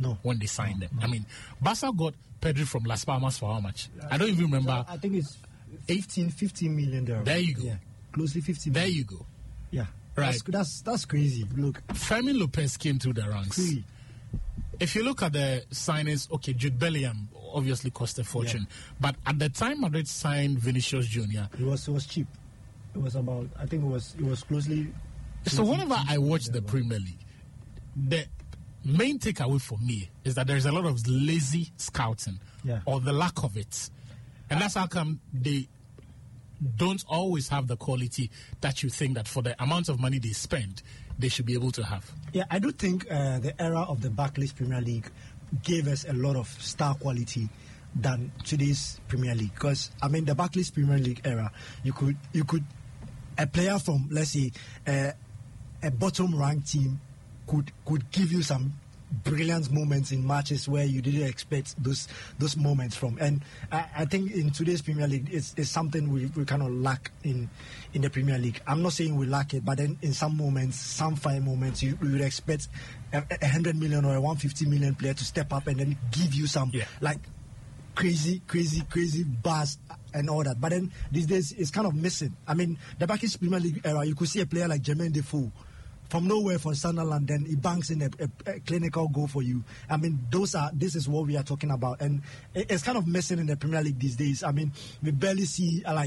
when they signed them. I mean, Barca got Pedri from Las Palmas for how much? I don't even remember. I think it's 15 million there. There you go. Yeah, closely 15 There million. you go. Yeah. Right. That's crazy. Look. Fermin Lopez came through the ranks. Crazy. If you look at the signings, okay, Jude Bellingham obviously cost a fortune. But at the time Madrid signed Vinicius Jr., it was cheap. It was about, I think it was closely. So whenever I watch the Premier League, the main takeaway for me is that there's a lot of lazy scouting or the lack of it. And that's how come they don't always have the quality that you think that for the amount of money they spend, they should be able to have. Yeah, I do think the era of the Barclays Premier League gave us a lot of star quality than today's Premier League. Because, I mean, the Barclays Premier League era, you could a player from, let's say, a bottom-ranked team could give you some brilliant moments in matches where you didn't expect those moments from. And I think in today's Premier League, it's something we kind of lack in the Premier League. I'm not saying we lack it, but then in some moments, some fine moments, you would expect a 100 million or a 150 million player to step up and then give you some like crazy bars and all that. But then these days, it's kind of missing. I mean, the Barclays Premier League era, you could see a player like Jermaine Defoe from nowhere for Sunderland, then he banks in a clinical goal for you. I mean, this is what we are talking about, and it's kind of missing in the Premier League these days. I mean, we barely see like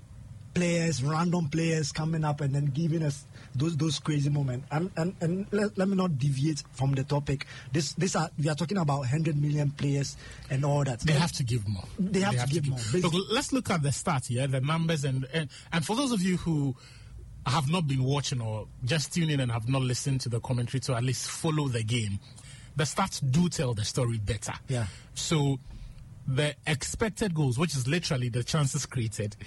random players coming up and then giving us those crazy moments. And let me not deviate from the topic. We are talking about 100 million players and all that. They have to give more. They have to give more. Look, let's look at the stats here, the numbers, and for those of you who have not been watching or just tuned in and have not listened to the commentary to at least follow the game, the stats do tell the story better. Yeah. So the expected goals, which is literally the chances created,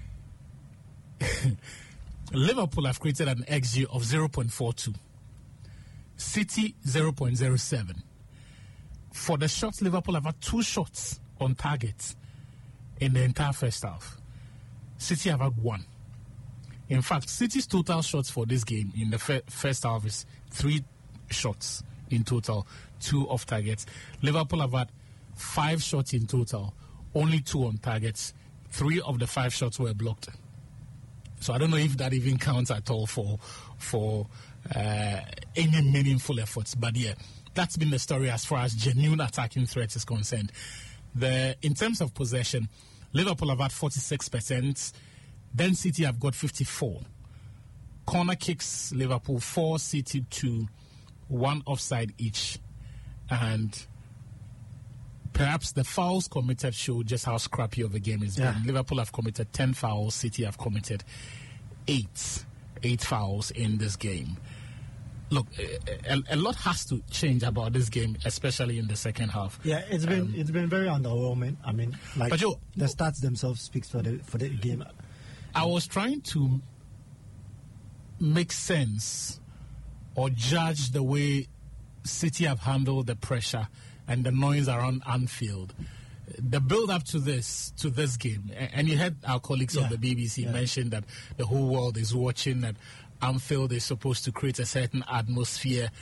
Liverpool have created an XG of 0.42. City 0.07. For the shots, Liverpool have had 2 shots on target in the entire first half. City have had 1. In fact, City's total shots for this game in the first half is 3 shots in total, 2 off targets. Liverpool have had 5 shots in total, only 2 on targets. 3 of the 5 shots were blocked. So I don't know if that even counts at all for any meaningful efforts. But yeah, that's been the story as far as genuine attacking threat is concerned. In terms of possession, Liverpool have had 46%. Then City have got 54. Corner kicks, Liverpool 4, City 2, 1 offside each. And perhaps the fouls committed show just how scrappy of a game it's been. Liverpool have committed 10 fouls, City have committed 8 fouls in this game. Look, a lot has to change about this game, especially in the second half. Yeah, it's been very underwhelming. I mean, like the stats themselves speaks for the game. I was trying to make sense or judge the way City have handled the pressure and the noise around Anfield. The build-up to this game, and you heard our colleagues on the BBC mention that the whole world is watching, that Anfield is supposed to create a certain atmosphere.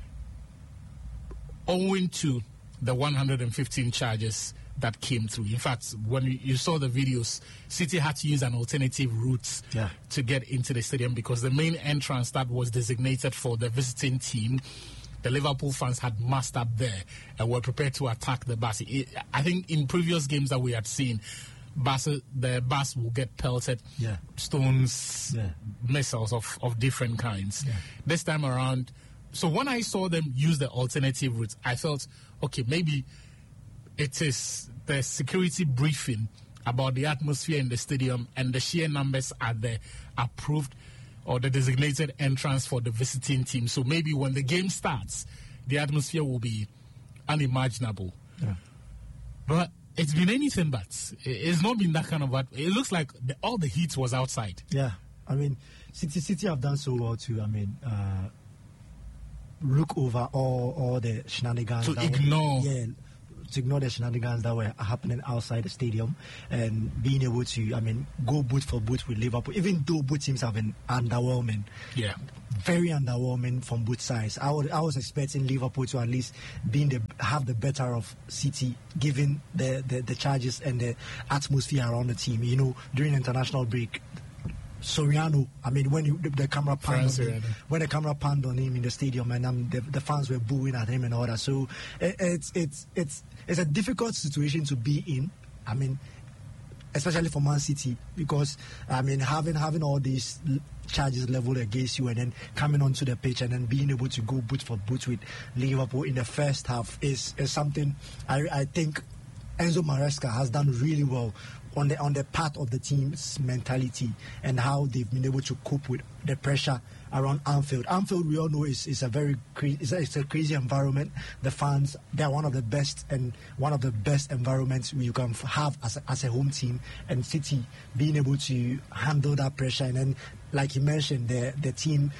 Owing to the 115 charges that came through. In fact, when you saw the videos, City had to use an alternative route to get into the stadium because the main entrance that was designated for the visiting team, the Liverpool fans had massed up there and were prepared to attack the bus. I think in previous games that we had seen, the bus will get pelted, stones, missiles of different kinds. This time around, so when I saw them use the alternative route, I felt, okay, maybe it is the security briefing about the atmosphere in the stadium and the sheer numbers at the approved or the designated entrance for the visiting team. So maybe when the game starts, the atmosphere will be unimaginable. But it's been anything but. It's not been that kind of... It looks like all the heat was outside. Yeah. I mean, City have done so well to, look over all the shenanigans. To ignore... to ignore the shenanigans that were happening outside the stadium and being able to, go boot for boot with Liverpool, even though both teams have been underwhelming. Yeah. Very underwhelming from both sides. I was expecting Liverpool to at least have the better of City, given the charges and the atmosphere around the team. During the international break, Soriano, when the camera panned on him in the stadium, and the fans were booing at him and all that. So it's a difficult situation to be in. Especially for Man City, because having all these charges leveled against you and then coming onto the pitch and then being able to go boot for boot with Liverpool in the first half is something I think Enzo Maresca has done really well on the part of the team's mentality and how they've been able to cope with the pressure around Anfield. Anfield, we all know, is a very it's a crazy environment. The fans, they're one of the best environments you can have as a home team. And City being able to handle that pressure, and then, like you mentioned, the team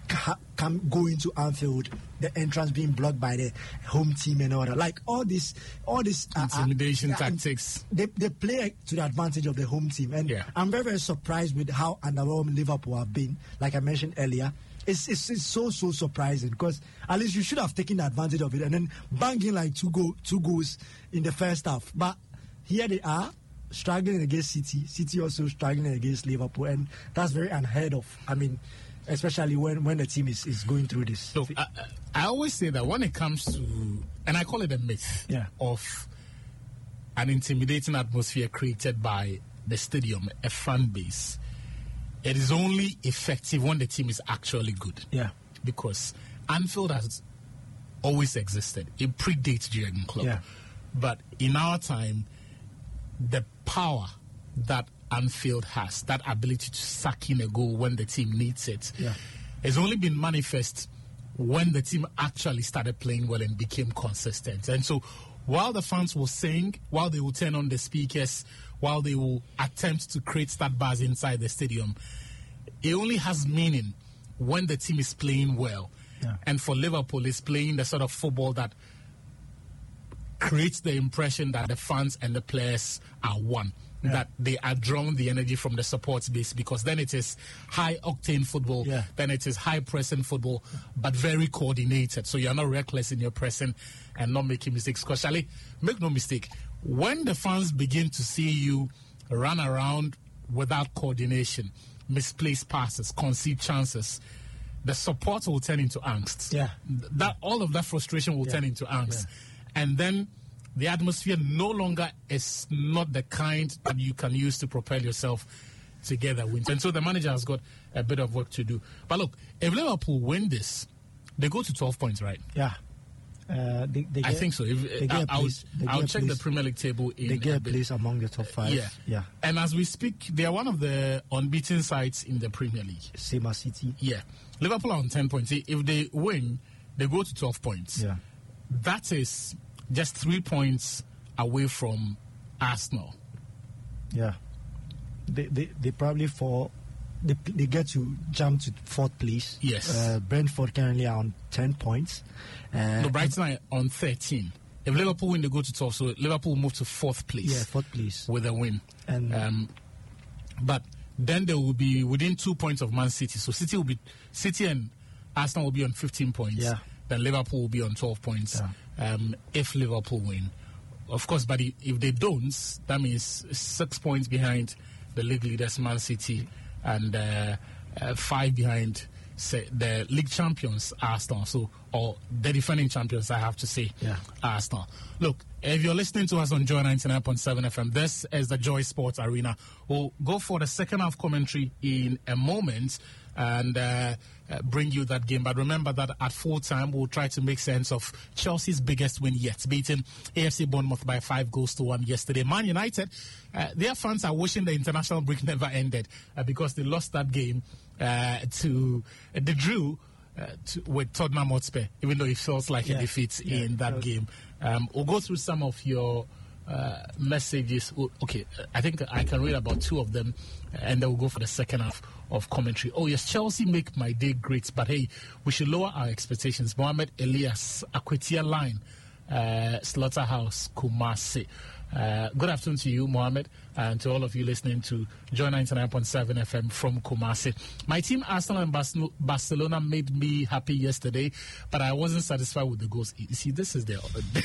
go into Anfield, the entrance being blocked by the home team and all that. Like all this intimidation tactics. They play to the advantage of the home team, and I'm very, very surprised with how underwhelming Liverpool have been. Like I mentioned earlier, it's so surprising, because at least you should have taken advantage of it and then banging like two goals in the first half. But here they are, struggling against City also struggling against Liverpool, and that's very unheard of. Especially when the team is going through this. So I always say that when it comes to, and I call it a myth, of an intimidating atmosphere created by the stadium, a fan base, it is only effective when the team is actually good. Yeah. Because Anfield has always existed. It predates Jurgen Klopp. Yeah. But in our time, the power that Anfield has, that ability to suck in a goal when the team needs it, has only been manifest when the team actually started playing well and became consistent. And so while the fans will sing, while they will turn on the speakers, while they will attempt to create stat bars inside the stadium, it only has meaning when the team is playing well. Yeah. And for Liverpool, it's playing the sort of football that creates the impression that the fans and the players are one. That they are drawing the energy from the support base, because then it is high-octane football, then it is high-pressing football, but very coordinated. So you're not reckless in your pressing and not making mistakes. Because, Charlie, make no mistake, when the fans begin to see you run around without coordination, misplaced passes, concede chances, the support will turn into angst. All of that frustration will turn into angst. And then the atmosphere no longer is not the kind that you can use to propel yourself together wins. And so the manager has got a bit of work to do. But look, if Liverpool win this, they go to 12 points, right? Yeah. I think so. I'll check the Premier League table. They get a place among the top 5. Yeah. And as we speak, they are one of the unbeaten sides in the Premier League. Same as City. Yeah. Liverpool are on 10 points. If they win, they go to 12 points. Yeah. That is just 3 points away from Arsenal. Yeah. They probably fall. They get to jump to 4th place. Yes. Brentford currently are on 10 points. No, Brighton are on 13. If Liverpool win, they go to 12. So Liverpool move to 4th place. Yeah, 4th place. With a win. And but then they will be within 2 points of Man City. So City and Arsenal will be on 15 points. Yeah. Then Liverpool will be on 12 points. If Liverpool win. Of course, but if they don't, that means 6 points behind the league leaders, Man City, and 5 behind the league champions, Arsenal. So, or the defending champions, I have to say, Arsenal. Look, if you're listening to us on Joy 99.7 FM, this is the Joy Sports Arena. We'll go for the second half commentary in a moment and bring you that game. But remember that at full time, we'll try to make sense of Chelsea's biggest win yet, beating AFC Bournemouth by 5-1 yesterday. Man United, their fans are wishing the international break never ended because they lost that game they drew with Tottenham Hotspur, even though it feels like a defeat in that game. We'll go through some of your messages. Okay, I think I can read about 2 of them, and then we'll go for the second half of commentary. Oh yes, Chelsea make my day great, but hey, we should lower our expectations. Mohamed Elias, Akwetia line, Slaughterhouse Kumasi. Good afternoon to you, Mohammed, and to all of you listening to Joy 99.7 FM from Kumasi. My team, Arsenal and Barcelona, made me happy yesterday, but I wasn't satisfied with the goals. You see, this is the...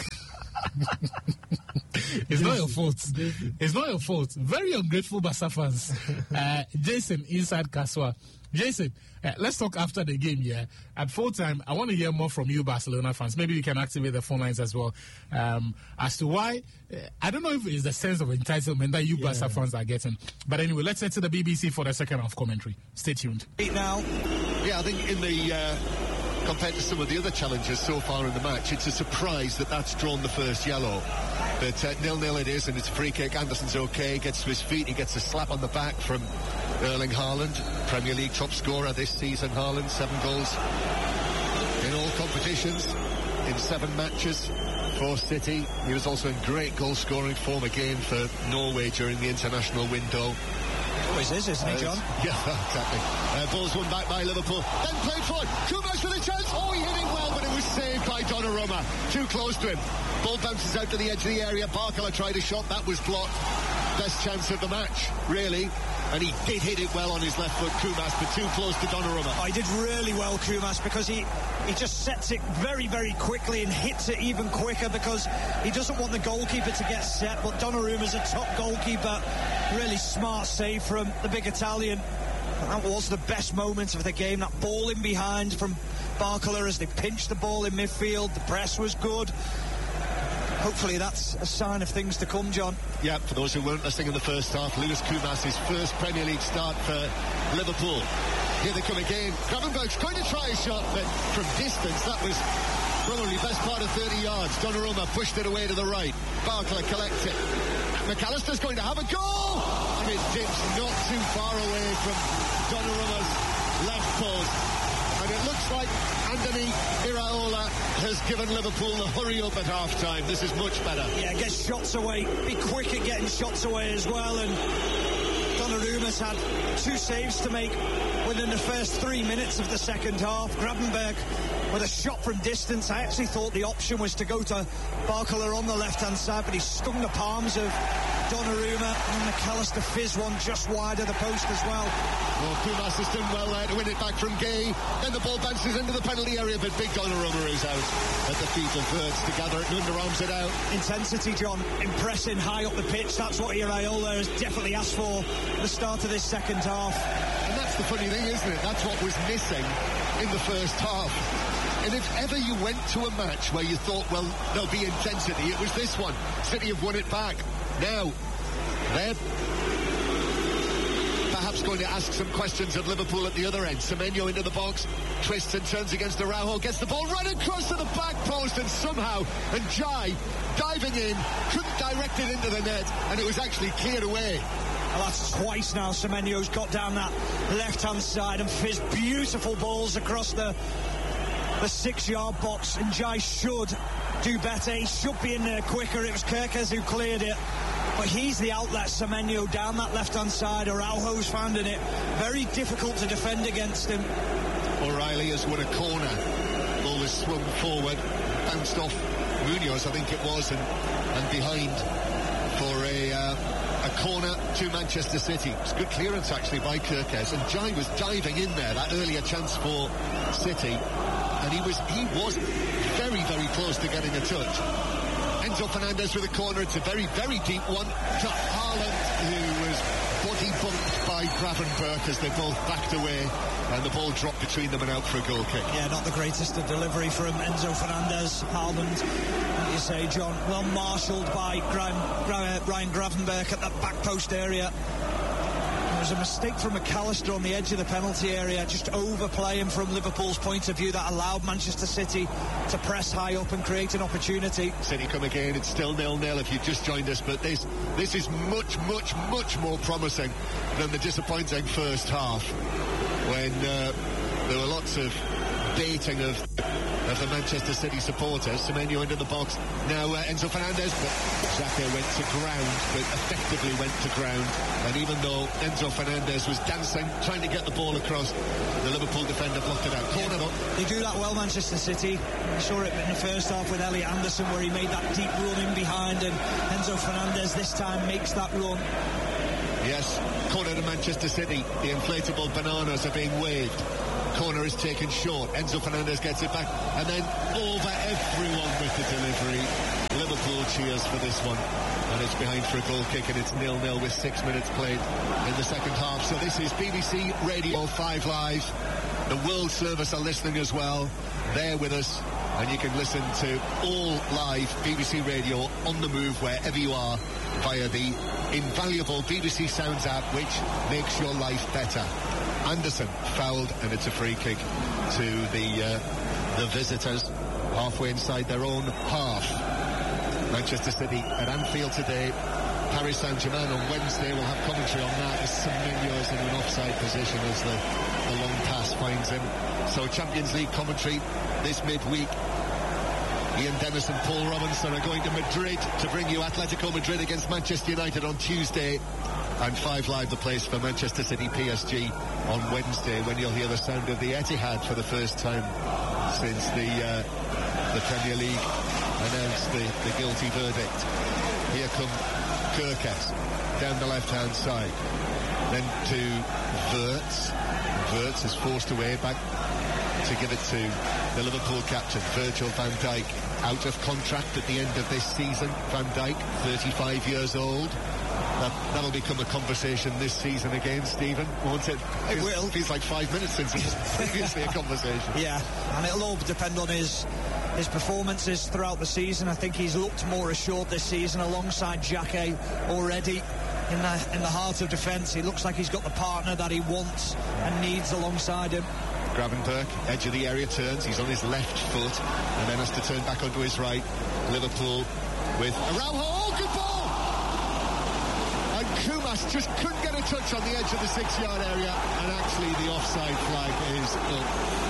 It's not your fault. It's not your fault. Very ungrateful Barca fans. Jason, inside Kaswa. Jason, let's talk after the game, yeah? At full time, I want to hear more from you, Barcelona fans. Maybe you can activate the phone lines as well. As to why, I don't know if it's the sense of entitlement that you Barca fans are getting. But anyway, let's head to the BBC for the second half commentary. Stay tuned. Now, yeah, I think in the... compared to some of the other challenges so far in the match, it's a surprise that that's drawn the first yellow. But 0-0 it is, and it's a free kick. Anderson's okay, gets to his feet, he gets a slap on the back from Erling Haaland, Premier League top scorer this season. Haaland, 7 goals in all competitions in 7 matches for City. He was also in great goal-scoring form again for Norway during the international window. Always is, isn't he, John? Yeah, exactly. Ball's won back by Liverpool. Then played forward. Kumas with a chance. Oh, he hit it well, but it was saved by Donnarumma. Too close to him. Ball bounces out to the edge of the area. Barcola tried a shot. That was blocked. Best chance of the match, really. And he did hit it well on his left foot, Kumas, but too close to Donnarumma. Oh, he did really well, Kumas, because he just sets it very, very quickly and hits it even quicker because he doesn't want the goalkeeper to get set. But Donnarumma's a top goalkeeper. Really smart save from the big Italian. And that was the best moment of the game. That ball in behind from Barcola as they pinched the ball in midfield. The press was good. Hopefully that's a sign of things to come, John. Yeah, for those who weren't listening in the first half, Luis Kumas, his first Premier League start for Liverpool. Here they come again. Gravenberch's going to try a shot, but from distance, that was probably best part of 30 yards. Donnarumma pushed it away to the right. Barcola collects it. McAllister's going to have a goal! And it dips not too far away from Donnarumma's left post. And it looks like Anthony Iraola has given Liverpool the hurry up at half-time. This is much better. Yeah, get shots away. Be quick at getting shots away as well. And Donnarumma's had 2 saves to make within the first 3 minutes of the second half. Gravenberch with a shot from distance. I actually thought the option was to go to Barcola on the left-hand side, but he stung the palms of Donnarumma, and McAllister fizz one just wide of the post as well. Well, Kumas has done well there to win it back from Gay. Then the ball bounces into the penalty area, but big Donnarumma is out at the feet of Wirtz to gather it and underarms it out. Intensity, John, impressing high up the pitch. That's what Iraola has definitely asked for at the start of this second half. And that's the funny thing, isn't it? That's what was missing in the first half. And if ever you went to a match where you thought, well, there'll be intensity, it was this one. City have won it back. Now, they're perhaps going to ask some questions of Liverpool at the other end. Semenyo into the box, twists and turns against Araujo, gets the ball right across to the back post, and somehow, and Jai, diving in, couldn't direct it into the net, and it was actually cleared away. Well, that's twice now Semenyo's got down that left-hand side and fizzed beautiful balls across the 6-yard box, and Jai should do better. He should be in there quicker. It was Kerkez who cleared it, but he's the outlet. Semenyo down that left-hand side. Araujo's finding it very difficult to defend against him. O'Reilly has won a corner. Ball was swung forward, bounced off Munoz, I think it was, and behind for a corner to Manchester City. It's good clearance actually by Kerkez, and Jai was diving in there, that earlier chance for City, and he was very, very close to getting a touch. Enzo Fernandez with a corner. It's a very, very deep one to Haaland, who was body bumped by Gravenberch as they both backed away, and the ball dropped between them and out for a goal kick. Yeah, not the greatest of delivery from Enzo Fernandez. Haaland, like you say, John, well marshalled by Ryan Gravenberch at that back post area. There was a mistake from McAllister on the edge of the penalty area, just overplaying from Liverpool's point of view, that allowed Manchester City to press high up and create an opportunity. City come again. It's still 0-0 if you've just joined us, but this is much, much, much more promising than the disappointing first half, when there were lots of baiting of of the Manchester City supporters. Semenyo into the box. Now Enzo Fernandez, but Xhaka went to ground, but effectively went to ground. And even though Enzo Fernandez was dancing, trying to get the ball across, the Liverpool defender blocked it out. Corner though. They do that well, Manchester City. We saw it in the first half with Elliot Anderson, where he made that deep run in behind, and Enzo Fernandez this time makes that run. Yes, corner to Manchester City. The inflatable bananas are being waved. Corner is taken short. Enzo Fernandez gets it back, and then over everyone with the delivery. Liverpool cheers for this one, and it's behind for a goal kick, and it's 0-0 with 6 minutes played in the second half. So this is BBC Radio 5 Live. The World Service are listening as well. They're with us, and you can listen to all live BBC Radio on the move wherever you are via the invaluable BBC Sounds app, which makes your life better. Anderson fouled, and it's a free kick to the visitors halfway inside their own half. Manchester City at Anfield today. Paris Saint-Germain on Wednesday. We'll have commentary on that as Semenyo is in an offside position as the long pass finds him. So Champions League commentary this midweek. Ian Dennis and Paul Robinson are going to Madrid to bring you Atletico Madrid against Manchester United on Tuesday. And 5 Live, the place for Manchester City PSG on Wednesday, when you'll hear the sound of the Etihad for the first time since the Premier League announced the guilty verdict. Here come Kerkez down the left-hand side. Then to Wirtz. Wirtz is forced away back to give it to the Liverpool captain, Virgil van Dijk. Out of contract at the end of this season. Van Dijk, 35 years old. That'll become a conversation this season again, Stephen, won't it? It will. It feels like 5 minutes since it was previously a conversation. Yeah, and it'll all depend on his performances throughout the season. I think he's looked more assured this season alongside Xhaka already in the heart of defence. He looks like he's got the partner that he wants and needs alongside him. Gravenberch, edge of the area, turns. He's on his left foot and then has to turn back onto his right. Liverpool with Araujo. Oh, good ball! And Kumas just couldn't get a touch on the edge of the 6-yard area, and actually the offside flag is up.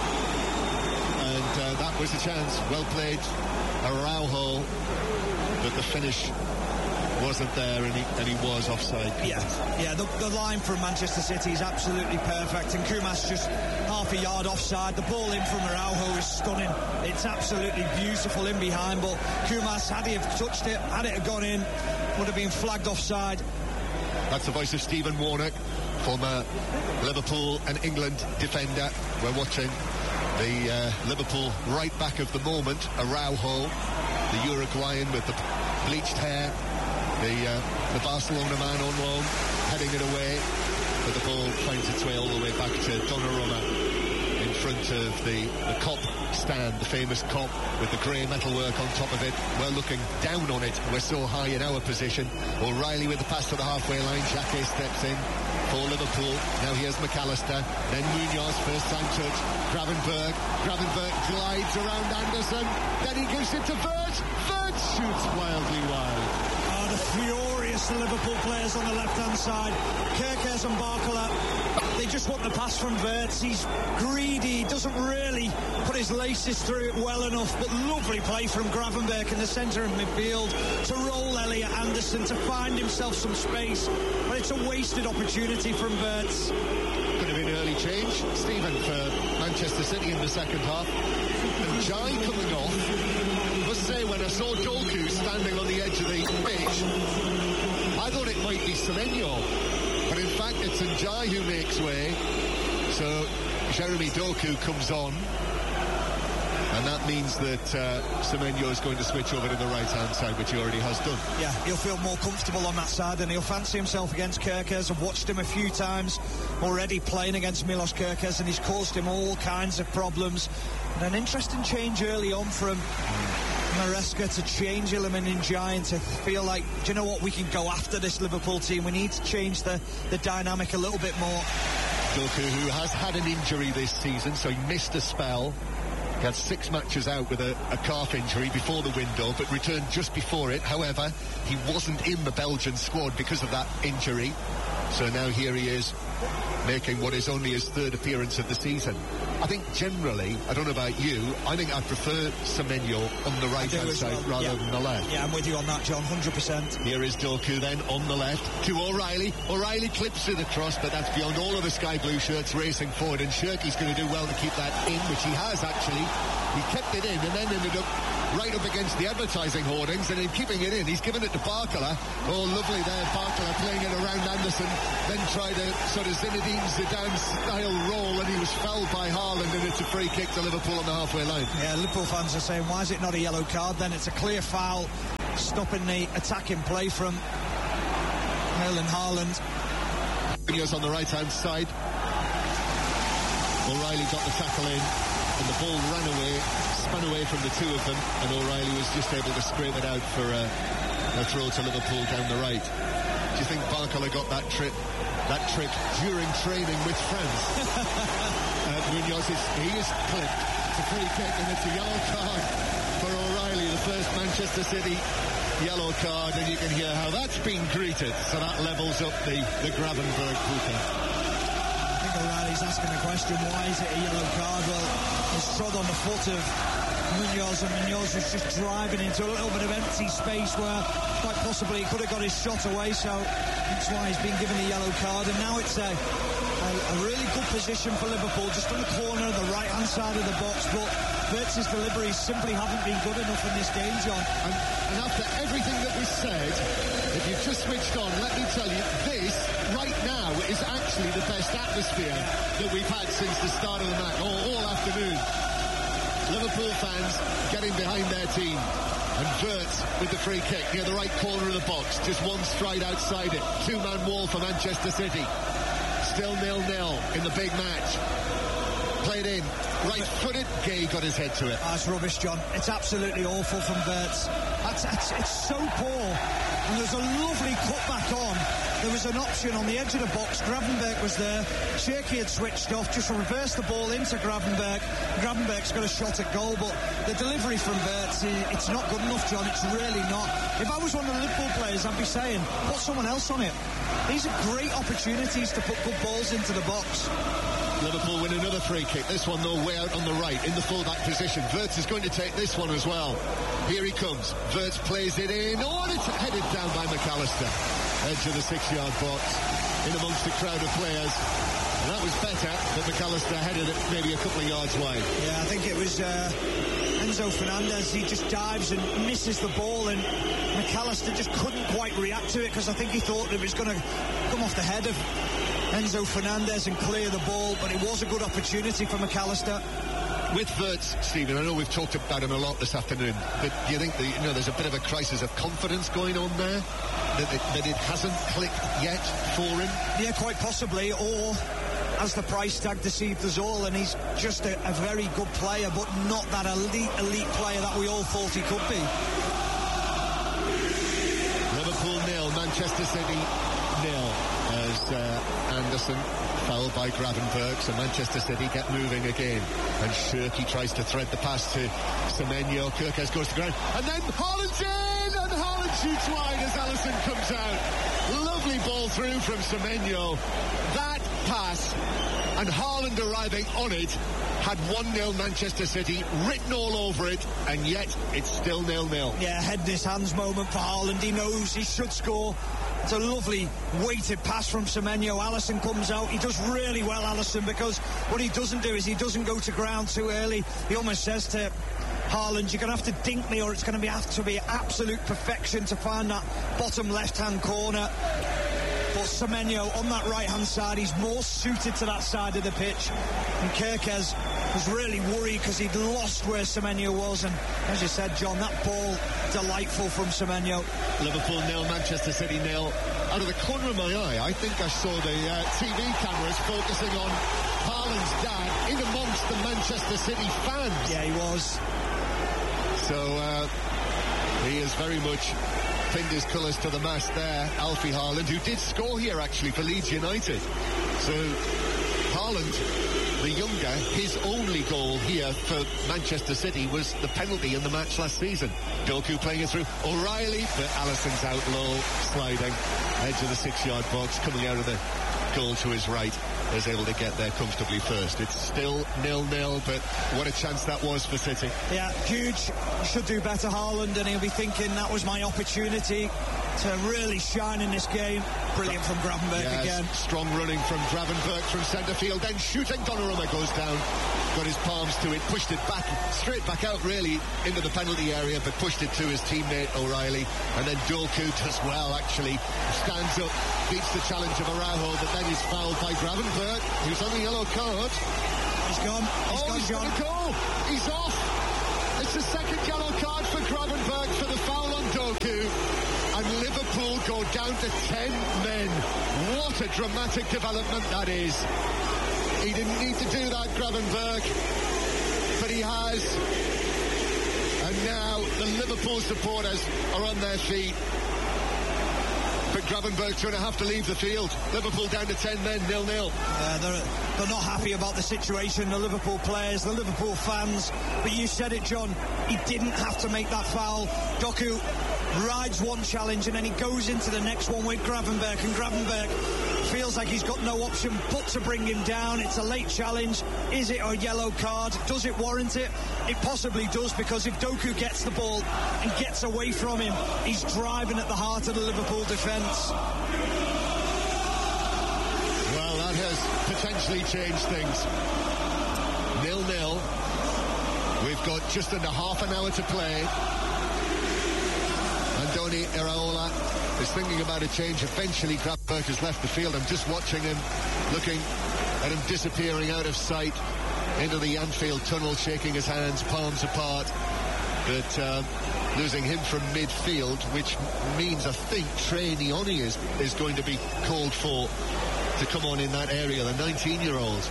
And that was a chance. Well played, Araujo, but the finish wasn't there, and he was offside. Yeah, the line from Manchester City is absolutely perfect, and Kumas just half a yard offside. The ball in from Araujo is stunning. It's absolutely beautiful in behind, but Kumas, had he have touched it, had it have gone in, would have been flagged offside. That's the voice of Stephen Warnock, former Liverpool and England defender. We're watching the Liverpool right back of the moment, Araujo, the Uruguayan with the bleached hair, the Barcelona man on loan, heading it away, but the ball finds its way all the way back to Donnarumma in front of the Kop stand, the famous Kop with the grey metalwork on top of it. We're looking down on it. We're so high in our position. O'Reilly with the pass to the halfway line. Xhaka steps in for Liverpool. Now here's McAllister. Then Munoz, first time touch. Gravenberch glides around Anderson. Then he gives it to Wirtz. Wirtz shoots wildly wide. The furious Liverpool players on the left-hand side. Kerkez and Barcola, they just want the pass from Wirtz. He's greedy, doesn't really put his laces through it well enough, but lovely play from Gravenberch in the centre of midfield to roll Elliot Anderson to find himself some space, but it's a wasted opportunity from Wirtz. Could have been early change, Stephen, for Manchester City in the second half. And Jai coming off. I must say, when I saw Doku standing on the edge of the pitch, I thought it might be Semenyo, but in fact it's Njai who makes way. So Jeremy Doku comes on, and that means that Semenyo is going to switch over to the right-hand side, which he already has done. Yeah, he'll feel more comfortable on that side, and he'll fancy himself against Kerkez. I've watched him a few times already playing against Milos Kerkez, and he's caused him all kinds of problems. And an interesting change early on from Maresca to change Iliman Ndiaye and to feel like, do you know what, we can go after this Liverpool team. We need to change the dynamic a little bit more. Doku, who has had an injury this season, so he missed a spell. He had 6 matches out with a calf injury before the window, but returned just before it. However, he wasn't in the Belgian squad because of that injury. So now here he is making what is only his third appearance of the season. I think generally, I don't know about you, I think I prefer Semenyo on the right-hand side rather than the left. Yeah, I'm with you on that, John, 100%. Here is Doku then on the left to O'Reilly. O'Reilly clips it across, but that's beyond all of the sky blue shirts racing forward, and Shirky's going to do well to keep that in, which he has actually. He kept it in and then ended up right up against the advertising hoardings, and in keeping it in, he's given it to Barcola. Oh, lovely there, Barcola playing it around Anderson, then tried a sort of Zinedine Zidane-style roll, and he was fouled by Haaland, and it's a free kick to Liverpool on the halfway line. Yeah, Liverpool fans are saying, why is it not a yellow card? Then it's a clear foul, stopping the attacking play from Erling Haaland. Munoz on the right-hand side. O'Reilly got the tackle in, and the ball ran away, spun away from the two of them, and O'Reilly was just able to scrape it out for a throw to Liverpool down the right. Do you think Barcola got that trick during training with France? Munoz he is clipped. It's a free kick, and it's a yellow card for O'Reilly, the first Manchester City yellow card, and you can hear how that's been greeted. So that levels up the Gravenberg Puka. O'Reilly's asking the question, why is it a yellow card? Well, he's trod on the foot of Munoz, and Munoz was just driving into a little bit of empty space where quite possibly he could have got his shot away, so that's why he's been given a yellow card. And now it's a really good position for Liverpool, just on the corner, the right-hand side of the box, but Wirtz's deliveries simply haven't been good enough in this game, John. And after everything that was said, if you've just switched on, let me tell you, this, right now, is actually the best atmosphere that we've had since the start of the match, all afternoon. Liverpool fans getting behind their team. And Wirtz with the free kick near the right corner of the box, just one stride outside it. Two-man wall for Manchester City. Still 0-0 in the big match. Played in, right-footed, Gay got his head to it. That's rubbish, John. It's absolutely awful from Wirtz. It's so poor. And there's a lovely cutback on. There was an option on the edge of the box. Gravenberg was there. Shirky had switched off, just reversed the ball into Gravenberg. Gravenberg's got a shot at goal, but the delivery from Wirtz, it's not good enough, John. It's really not. If I was one of the Liverpool players, I'd be saying, put someone else on it. These are great opportunities to put good balls into the box. Liverpool win another free kick. This one, though, way out on the right, in the full-back position. Wirtz is going to take this one as well. Here he comes. Wirtz plays it in. Oh, and it's headed down by McAllister. Edge of the 6-yard box, in amongst the crowd of players. And that was better, but McAllister headed it maybe a couple of yards wide. Yeah, I think it was Enzo Fernandez. He just dives and misses the ball, and McAllister just couldn't quite react to it, because I think he thought it was going to come off the head of Enzo Fernandez and clear the ball, but it was a good opportunity for McAllister. With Wirtz, Stephen, I know we've talked about him a lot this afternoon, but do you think that, there's a bit of a crisis of confidence going on there? That it hasn't clicked yet for him? Yeah, quite possibly, or has the price tag deceived us all, and he's just a very good player, but not that elite player that we all thought he could be. Liverpool 0, Manchester City 0, as Anderson fouled by Gravenberg, so Manchester City get moving again, and Shirky tries to thread the pass to Semenyo. Kirkes goes to ground, and then Haaland's in, and Haaland shoots wide as Alisson comes out. Lovely ball through from Semenyo. That pass and Haaland arriving on it had 1-0 Manchester City written all over it, and yet it's still 0-0. Yeah, head in his hands moment for Haaland. He knows he should score. It's a lovely weighted pass from Semenyo. Alisson comes out. He does really well, Alisson, because what he doesn't do is he doesn't go to ground too early. He almost says to Haaland, you're going to have to dink me, or it's going to have to be absolute perfection to find that bottom left-hand corner. But Semenyo on that right-hand side, he's more suited to that side of the pitch. And Kirkes was really worried because he'd lost where Semenyo was. And as you said, John, that ball, delightful from Semenyo. Liverpool 0, Manchester City 0. Out of the corner of my eye, I think I saw the TV cameras focusing on Haaland's dad in amongst the Manchester City fans. Yeah, he was. So he is very much pinned his colours to the mast there, Alfie Haaland, who did score here actually for Leeds United. So Haaland the younger, his only goal here for Manchester City was the penalty in the match last season. Doku playing it through O'Reilly, but Alisson's out low, sliding, edge of the 6-yard box, coming out of the goal to his right, is able to get there comfortably first. It's still 0-0, but what a chance that was for City. Yeah, huge. Should do better, Haaland, and he'll be thinking that was my opportunity to really shine in this game. Brilliant from Gravenberch again. Strong running from Gravenberch from centre field, then shooting. Donnarumma goes down, got his palms to it, pushed it back, straight back out really into the penalty area, but pushed it to his teammate O'Reilly, and then Doku does well actually, stands up, beats the challenge of Araujo, but then he's fouled by Gravenberch, who's on the yellow card. He's gone. He's got a goal. He's off. It's the second yellow card for Gravenberch for the foul on Doku. And Liverpool go down to 10 men. What a dramatic development that is. He didn't need to do that, Gravenberch, but he has. And now the Liverpool supporters are on their feet. But Gravenberch's going to have to leave the field. Liverpool down to 10 men, 0-0. They're not happy about the situation, the Liverpool players, the Liverpool fans. But you said it, John. He didn't have to make that foul. Doku rides one challenge and then he goes into the next one with Gravenberch, and Gravenberch feels like he's got no option but to bring him down. It's a late challenge. Is it a yellow card? Does it warrant it? It possibly does, because if Doku gets the ball and gets away from him, he's driving at the heart of the Liverpool defence. Well, that has potentially changed things. 0-0. We've got just under half an hour to play. Andoni Iraola is thinking about a change. Eventually Gravenberch has left the field. I'm just watching him, looking at him disappearing out of sight into the Anfield tunnel, shaking his hands, palms apart. But losing him from midfield, which means I think Trey Nioni is going to be called for to come on in that area, the 19-year-old.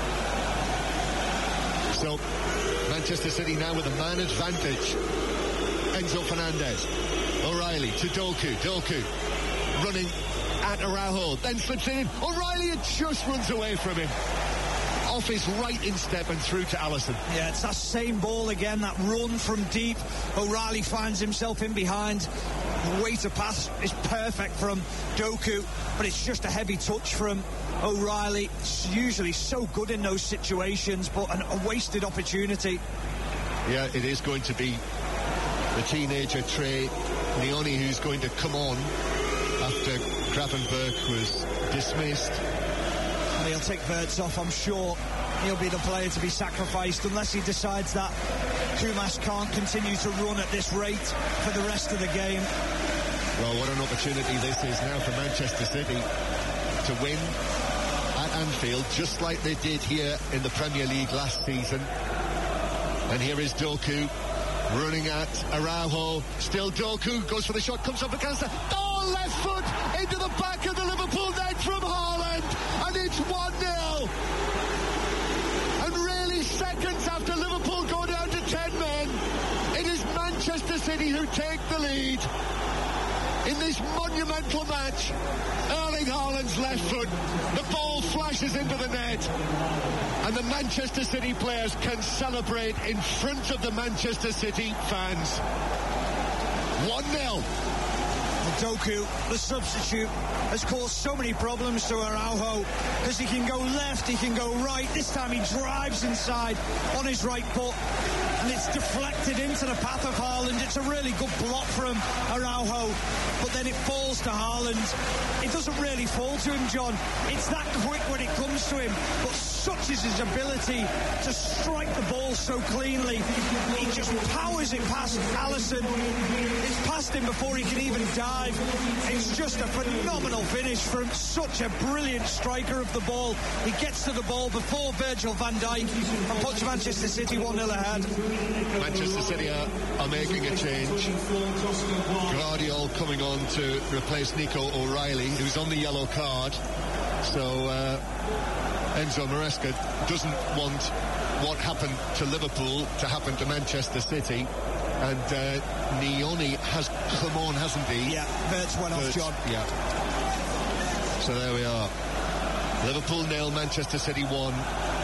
So Manchester City now with a man advantage. Enzo Fernandez. O'Reilly to Doku. Doku running at Araujo, then slips in. O'Reilly just runs away from him. Off his right instep and through to Alisson. Yeah, it's that same ball again, that run from deep. O'Reilly finds himself in behind. The way to pass is perfect from Doku, but it's just a heavy touch from O'Reilly. It's usually so good in those situations, but a wasted opportunity. Yeah, it is going to be the teenager Trey Nioni who's going to come on after Gravenberch was dismissed. And he'll take Wirtz off, I'm sure. He'll be the player to be sacrificed unless he decides that Kumas can't continue to run at this rate for the rest of the game. Well, what an opportunity this is now for Manchester City to win at Anfield, just like they did here in the Premier League last season. And here is Doku running at Araujo. Still Doku goes for the shot, comes up against it. Oh, left foot into the back of the Liverpool net from Haaland, and it's 1-0. And really, seconds after Liverpool go down to 10 men, it is Manchester City who take the lead in this monumental match. Erling Haaland's left foot, the ball flashes into the net, and the Manchester City players can celebrate in front of the Manchester City fans. 1-0. Doku, the substitute, has caused so many problems to Araujo, because he can go left, he can go right. This time he drives inside on his right foot, and it's deflected into the path of Haaland. It's a really good block from Araujo, but then it falls to Haaland. It doesn't really fall to him, John. It's that quick when it comes to him, but such is his ability to strike the ball so cleanly. He just powers it past Alisson. It's past him before he can even dive. It's just a phenomenal finish from such a brilliant striker of the ball. He gets to the ball before Virgil van Dijk and puts Manchester City 1-0 ahead. Manchester City are making a change. Guardiola coming on to replace Nico O'Reilly, who's on the yellow card. So Enzo Maresca doesn't want what happened to Liverpool to happen to Manchester City. And Nioni has come on, hasn't he? Yeah, Wirtz went off, John. Yeah. So there we are. Liverpool 0, Manchester City 1.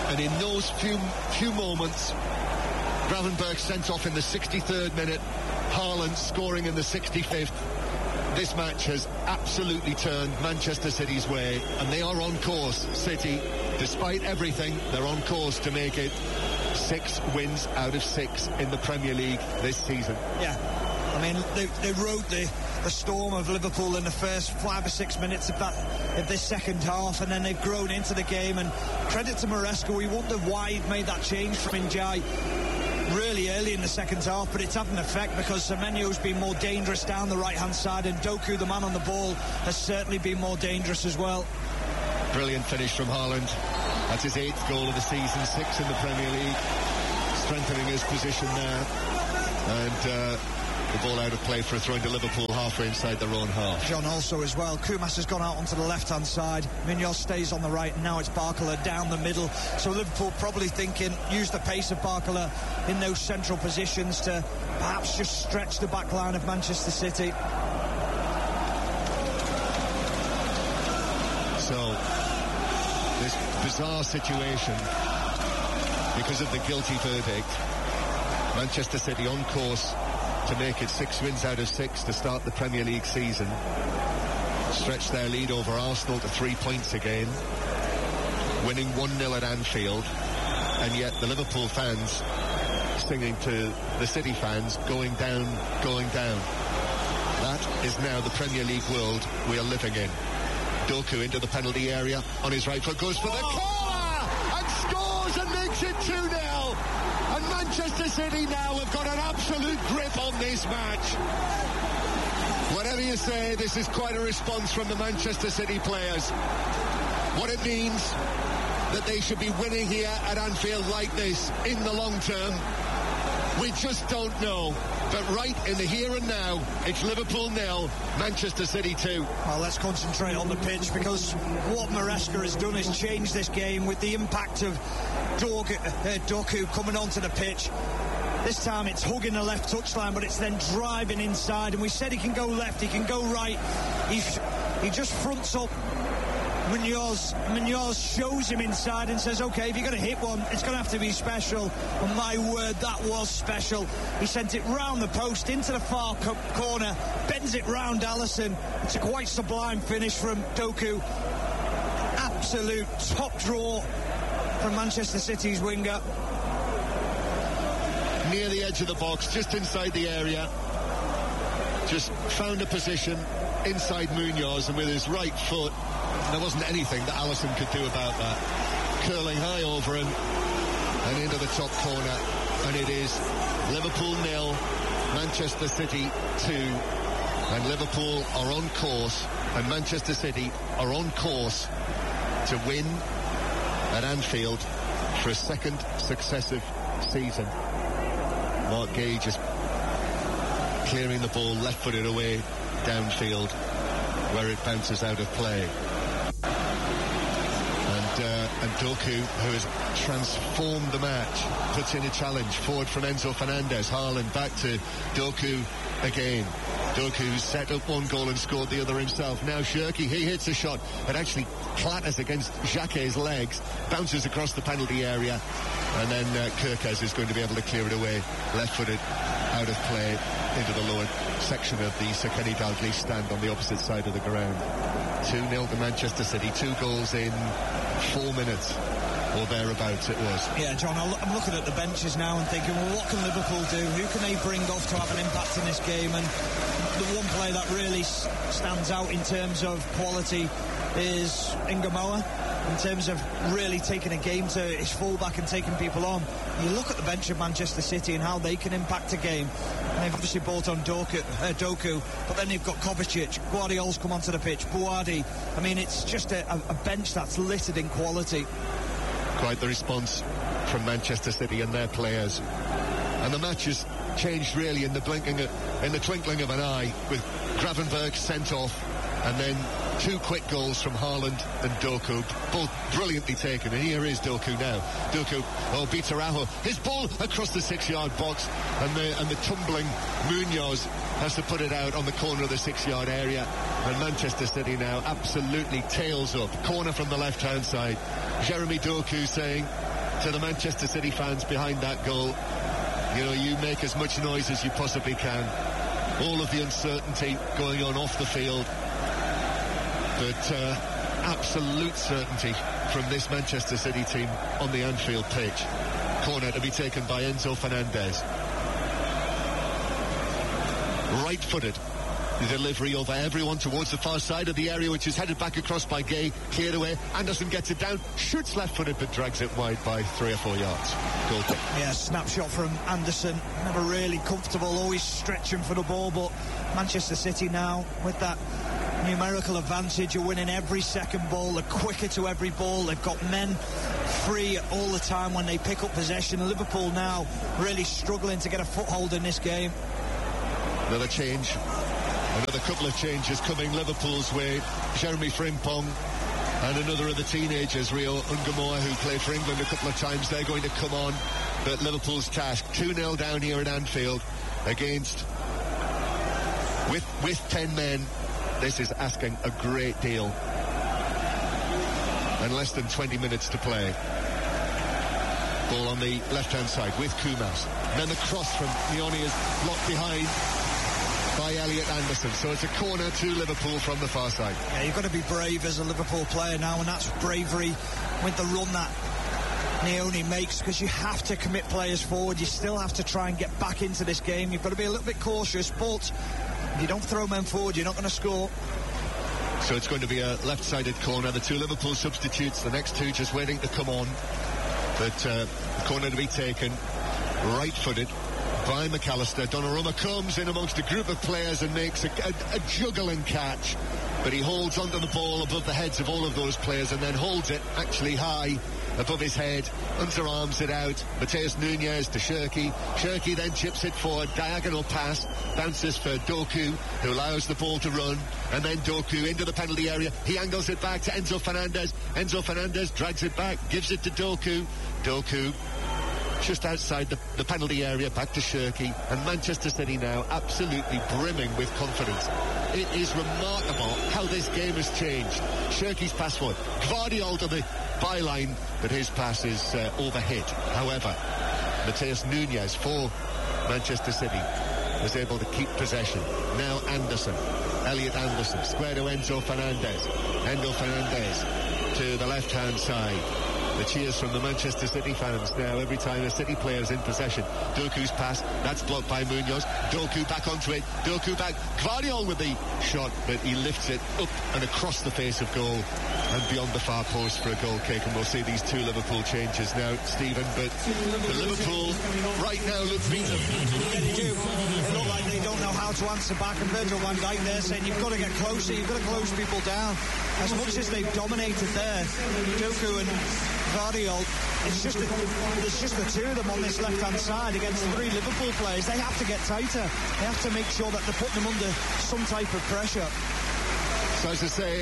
And in those few moments, Gravenberch sent off in the 63rd minute, Haaland scoring in the 65th. This match has absolutely turned Manchester City's way, and they are on course. City, despite everything, they're on course to make it 6 wins out of 6 in the Premier League this season. Yeah, I mean, they rode the storm of Liverpool in the first 5 or 6 minutes of this second half, and then they've grown into the game. And credit to Maresca, we wondered why he'd made that change from Ndiaye really early in the second half, but it's had an effect because Semenyo's been more dangerous down the right-hand side, and Doku, the man on the ball, has certainly been more dangerous as well. Brilliant finish from Haaland. That's his 8th goal of the season, 6 in the Premier League, strengthening his position there. And the ball out of play for a throw into Liverpool halfway inside their own half. John, also as well, Koumas has gone out onto the left-hand side, Munoz stays on the right, and now it's Barcola down the middle. So Liverpool probably thinking, use the pace of Barcola in those central positions to perhaps just stretch the back line of Manchester City. So, this bizarre situation, because of the guilty verdict, Manchester City on course to make it 6 wins out of 6 to start the Premier League season. Stretch their lead over Arsenal to 3 points again. Winning 1-0 at Anfield. And yet the Liverpool fans singing to the City fans, going down, going down. That is now the Premier League world we are living in. Doku into the penalty area on his right foot, goes for the corner and scores and makes it 2-0. And Manchester City now have got an absolute grip on this match. Whatever you say, this is quite a response from the Manchester City players. What it means that they should be winning here at Anfield like this in the long term, we just don't know. But right in the here and now, it's Liverpool 0, Manchester City 2. Well, let's concentrate on the pitch, because what Maresca has done is change this game with the impact of Doku coming onto the pitch. This time it's hugging the left touchline, but it's then driving inside. And we said he can go left, he can go right. He just fronts up. Munoz shows him inside and says, OK, if you're going to hit one, it's going to have to be special. And my word, that was special. He sent it round the post into the far corner, bends it round Alisson. It's a quite sublime finish from Doku. Absolute top draw from Manchester City's winger. Near the edge of the box, just inside the area. Just found a position inside Munoz, and with his right foot, there wasn't anything that Alisson could do about that. Curling high over him and into the top corner, and it is Liverpool 0, Manchester City 2, and Liverpool are on course, and Manchester City are on course to win at Anfield for a second successive season. Mark Gage is clearing the ball left-footed away downfield, where it bounces out of play. And Doku, who has transformed the match, puts in a challenge forward from Enzo Fernandez. Haaland back to Doku again. Doku's set up one goal and scored the other himself. Now Cherki, he hits a shot that actually clatters against Xhake's legs, bounces across the penalty area, and then Kerkez is going to be able to clear it away, left-footed, out of play, into the lower section of the Sir Kenny Dalglish stand on the opposite side of the ground. 2-0 to Manchester City, 2 goals in 4 minutes or thereabouts it was. Yeah, John, I'm looking at the benches now and thinking, well, what can Liverpool do? Who can they bring off to have an impact in this game? And the one player that really stands out in terms of quality is Ingamoa, in terms of really taking a game to his fullback and taking people on. You look at the bench of Manchester City and how they can impact a game. And they've obviously brought on Doku, but then they've got Kovacic, Guardiola's come onto the pitch, Buadi. I mean, it's just a bench that's littered in quality. Quite the response from Manchester City and their players. And the match has changed really in the twinkling of an eye, with Gravenberch sent off, and then 2 quick goals from Haaland and Doku, both brilliantly taken. And here is Doku now. Doku, beats Araujo. His ball across the 6-yard box, and the tumbling Munoz has to put it out on the corner of the 6-yard area. And Manchester City now absolutely tails up. Corner from the left-hand side. Jeremy Doku saying, to the Manchester City fans behind that goal. You know, you make as much noise as you possibly can. All of the uncertainty going on off the field. But absolute certainty from this Manchester City team on the Anfield pitch. Corner to be taken by Enzo Fernandez. Right-footed. The delivery over everyone towards the far side of the area, which is headed back across by Gay, cleared away. Anderson gets it down, shoots left-footed, but drags it wide by 3 or 4 yards. Goal kick. Yeah, snapshot from Anderson. Never really comfortable, always stretching for the ball, but Manchester City now, with that numerical advantage, are winning every second ball. They're quicker to every ball. They've got men free all the time when they pick up possession. Liverpool now really struggling to get a foothold in this game. Another change. Another couple of changes coming Liverpool's way. Jeremy Frimpong and another of the teenagers, Rio Ungamoa, who played for England a couple of times. They're going to come on. But Liverpool's task, 2-0 down here at Anfield against, with 10 men. This is asking a great deal. And less than 20 minutes to play. Ball on the left-hand side with Kumas. And then the cross from Mioni is blocked behind by Elliot Anderson. So it's a corner to Liverpool from the far side. Yeah, you've got to be brave as a Liverpool player now, and that's bravery with the run that Mioni makes, because you have to commit players forward. You still have to try and get back into this game. You've got to be a little bit cautious, but if you don't throw men forward, you're not going to score. So it's going to be a left-sided corner. The 2 Liverpool substitutes, the next 2 just waiting to come on. But the corner to be taken, right-footed by McAllister. Donnarumma comes in amongst a group of players and makes a juggling catch, but he holds onto the ball above the heads of all of those players and then holds it actually high above his head, underarms it out. Mateus Nunes to Shirky. Shirky then chips it forward, diagonal pass, bounces for Doku, who allows the ball to run, and then Doku into the penalty area. He angles it back to Enzo Fernandez. Enzo Fernandez drags it back, gives it to Doku. Doku just outside the penalty area, back to Shirky, and Manchester City now absolutely brimming with confidence. It is remarkable how this game has changed. Shirky's pass forward, Gvardiol to the byline, but his pass is overhit. However, Mateus Nunes for Manchester City was able to keep possession. Now Anderson, Elliot Anderson, square to Enzo Fernandez. Enzo Fernandez to the left-hand side. The cheers from the Manchester City fans now every time a City player is in possession. Doku's pass, that's blocked by Munoz. Doku back onto it. Doku back. Gvardiol with the shot, but he lifts it up and across the face of goal and beyond the far post for a goal kick. And we'll see these 2 Liverpool changes now, Stephen. But the Liverpool right now look beaten. Yeah, they do. They look like they don't know how to answer back. And Virgil van Dijk there saying you've got to get closer, you've got to close people down. As much as they've dominated there, Doku and Gvardiol, there's just the 2 of them on this left-hand side against 3 Liverpool players. They have to get tighter. They have to make sure that they're putting them under some type of pressure. So as I say,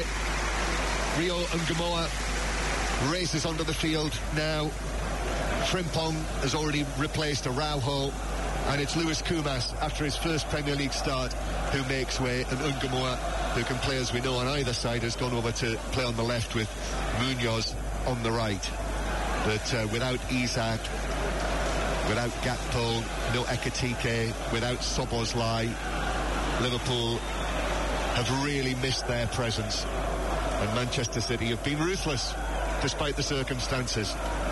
Rio Ungamoa races onto the field now. Frimpong has already replaced Araujo, and it's Luis Kumas, after his first Premier League start, who makes way, and Ungamoa, who can play, as we know, on either side, has gone over to play on the left with Munoz on the right. But without Isak, without Gakpo, no Ekitike, without Szoboszlai, Liverpool have really missed their presence, and Manchester City have been ruthless despite the circumstances.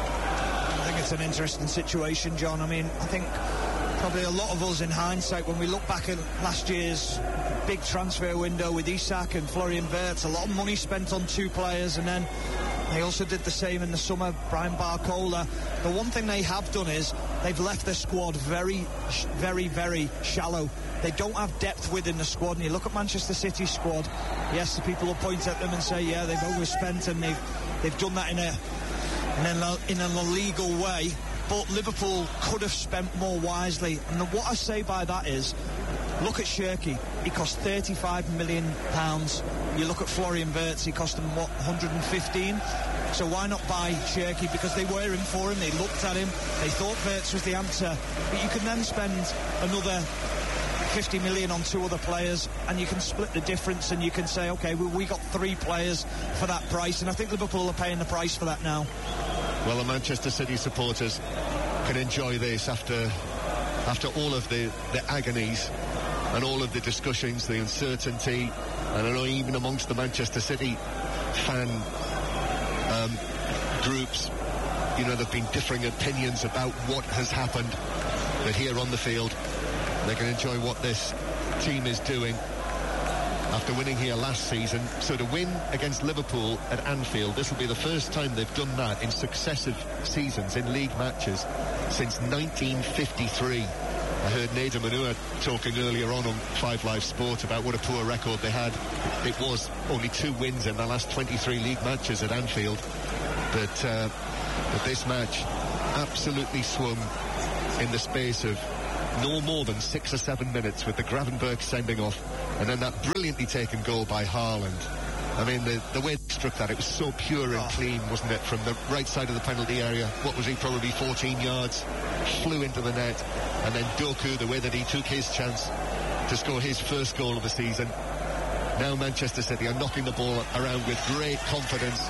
I think it's an interesting situation, John. I mean, I think probably a lot of us in hindsight, when we look back at last year's big transfer window with Isak and Florian Wirtz, a lot of money spent on 2 players, and then they also did the same in the summer, Brian Barcola. The one thing they have done is they've left their squad very, very, very shallow. They don't have depth within the squad, and you look at Manchester City's squad, yes, the people will point at them and say, yeah, they've overspent, and they've done that in an illegal way, but Liverpool could have spent more wisely. And what I say by that is, look at Shirky. He cost £35 million. You look at Florian Wirtz, he cost them, 115? So why not buy Shirky? Because they were in for him, they looked at him, they thought Wirtz was the answer. But you can then spend another 50 million on 2 other players, and you can split the difference, and you can say, okay, we got 3 players for that price, and I think Liverpool are paying the price for that now. well, the Manchester City supporters can enjoy this after all of the agonies and all of the discussions, the uncertainty, and I know even amongst the Manchester City fan groups, you know, there have been differing opinions about what has happened. But here on the field, they can enjoy what this team is doing after winning here last season. So to win against Liverpool at Anfield, this will be the first time they've done that in successive seasons in league matches since 1953. I heard Nader Manua talking earlier on 5 Live Sport about what a poor record they had. It was only 2 wins in the last 23 league matches at Anfield. But this match absolutely swung in the space of no more than 6 or 7 minutes, with the Gravenberch sending off and then that brilliantly taken goal by Haaland. I mean, the way they struck that, it was so pure and clean, wasn't it, from the right side of the penalty area. What was he, probably 14 yards, flew into the net. And then Doku, the way that he took his chance to score his first goal of the season. Now Manchester City are knocking the ball around with great confidence.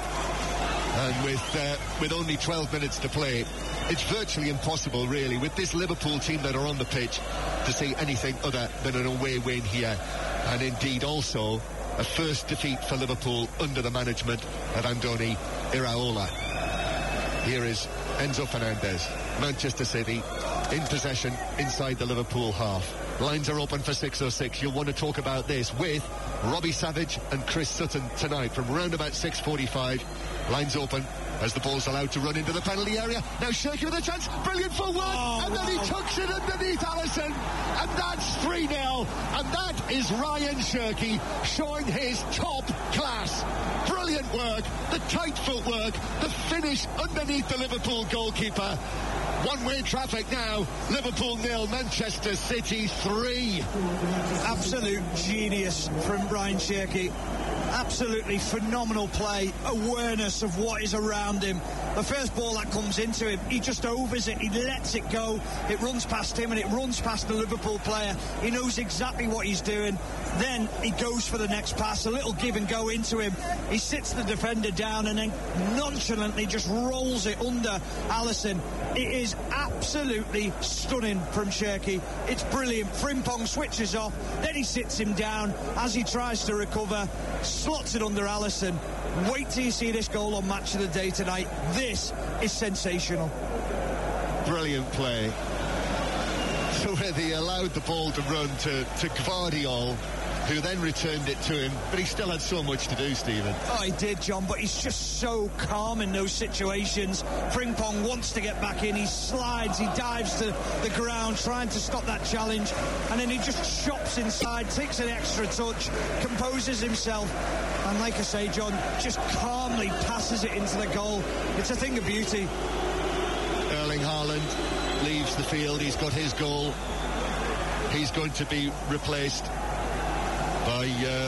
And with only 12 minutes to play, it's virtually impossible, really, with this Liverpool team that are on the pitch, to see anything other than an away win here. And indeed also a first defeat for Liverpool under the management of Andoni Iraola. Here is Enzo Fernandez. Manchester City in possession inside the Liverpool half. Lines are open for 6:06. You'll want to talk about this with Robbie Savage and Chris Sutton tonight from round about 6:45. Lines open as the ball's allowed to run into the penalty area. Now Cherki with a chance. Brilliant footwork. And then he tucks it underneath Alisson. And that's 3-0. And that is Ryan Cherki showing his top class. Brilliant work. The tight footwork. The finish underneath the Liverpool goalkeeper. One-way traffic now. Liverpool 0, Manchester City 3. Absolute genius from Ryan Cherki. Absolutely phenomenal play, awareness of what is around him. The first ball that comes into him, he just overs it, he lets it go, it runs past him and it runs past the Liverpool player. He knows exactly what he's doing. Then he goes for the next pass, a little give and go into him. He sits the defender down and then nonchalantly just rolls it under Alisson. It is absolutely stunning from Cherki. It's brilliant. Frimpong switches off, then he sits him down as he tries to recover, slots it under Alisson. Wait till you see this goal on Match of the Day tonight. This is sensational. Brilliant play. So he allowed the ball to run to Gvardiol, who then returned it to him, but he still had so much to do, Stephen. Oh, he did, John, but he's just so calm in those situations. Frimpong wants to get back in, he slides, he dives to the ground, trying to stop that challenge, and then he just chops inside, takes an extra touch, composes himself, and like I say, John, just calmly passes it into the goal. It's a thing of beauty. Erling Haaland leaves the field, he's got his goal. He's going to be replaced by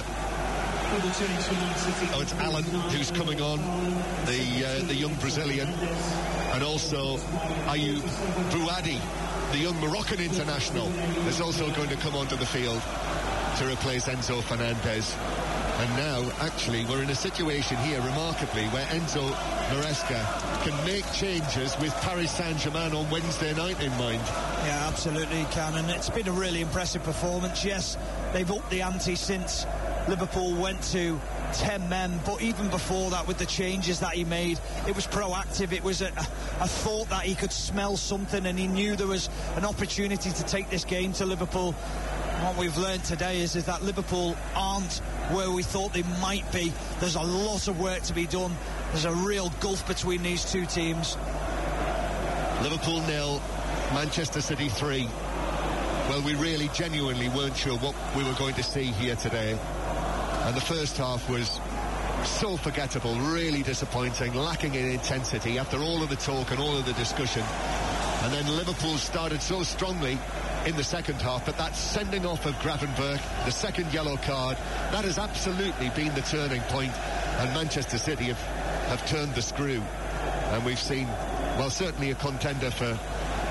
it's Allen who's coming on, the young Brazilian, and also Ayoub Bouadi, the young Moroccan international, is also going to come onto the field to replace Enzo Fernandez. And now, actually, we're in a situation here, remarkably, where Enzo Maresca can make changes with Paris Saint-Germain on Wednesday night in mind. Yeah, absolutely, he can. And it's been a really impressive performance. Yes, they've upped the ante since Liverpool went to 10 men, but even before that, with the changes that he made, it was proactive. It was a thought that he could smell something, and he knew there was an opportunity to take this game to Liverpool. What we've learned today is that Liverpool aren't where we thought they might be. There's a lot of work to be done. There's a real gulf between these two teams. Liverpool 0, Manchester City 3. Well, we really genuinely weren't sure what we were going to see here today. And the first half was so forgettable, really disappointing, lacking in intensity after all of the talk and all of the discussion. And then Liverpool started so strongly in the second half, but that sending off of Gravenberch, the second yellow card, that has absolutely been the turning point, and Manchester City have turned the screw, and we've seen, well, certainly a contender for